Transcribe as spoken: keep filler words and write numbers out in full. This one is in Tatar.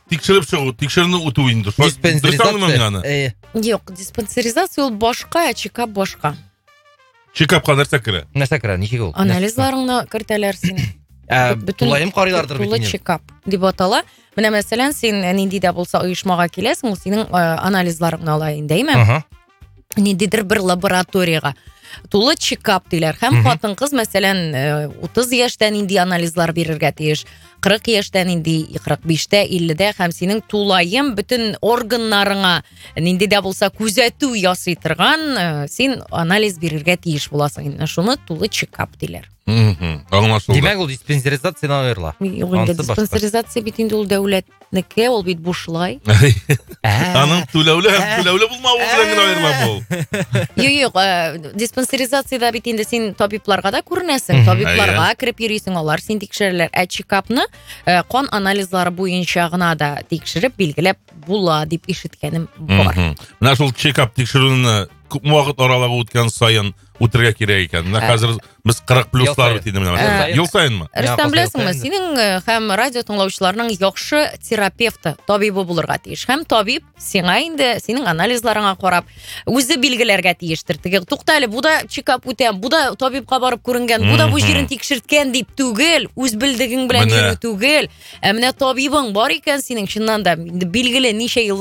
тикшереп чыгуу, тикшерүүнү утуу инде. Диспансеризация. Жоқ, диспансеризация ол башка, чекап башка. Чекапка нәрсә керә? Нәрсә керә, ничек ул? Анализларыңны кертәләр синең. Тулайым карыйлардыр бит инде. Тулы чекап дип атала. Менә мәсәлән, син нинди дә булса оешмага киләсең, ул синең анализларыңны ала индеме? Ниндидер бер лабораторияга. Тулы чекап диләр. Һәм хатын-кыз, мәсәлән, утыз яшьтән инде анализлар бирергә тиеш. кырык яшьтән инде, кырык биштә, илледә һәм синең тулайым бөтен органнарыңа нинди дә булса күзәтү ясый торган, син анализ бирергә тиеш буласың. Инде шуны тулы чекап диләр. Аңлашылды. Димәк ул диспансеризация аерыла. Инде диспансеризация бит инде ул дәүләтнеке, ул бит бушлай. Аның түләүле һәм түләүле булмавы белән генә аерыла бу. Юк, диспансеризациядә бит инде син табибларга да күренәсең, табибларга кирип йөрисең, алар син тикшерәләр. Ә чекапны кан анализлары буенча гына да тикшереп билгеләп була дип ишеткәнем бар. Менә шул чекап тикшерүне күп вакыт аралыгы үткән саен үтәргә кирәк икән. Менә хәзер без кырык плюслар бит инде менә. Ел сайынмы? Рөстәм, беләсеңме, синең һәм радио тыңлаучыларның яхшы терапевты, табибы булырга тиеш. Һәм табиб сиңа инде синең анализларыңа карап, үзе билгеләргә тиештер. Теге туктале, бу да чекап үтә, бу да табибка барып күренгән, бу да бу җирен тикшерткән дип түгел, үз билдегең белән йөрү түгел. Ә менә табибың бар икән синең, чыннан да билгеле ничә ел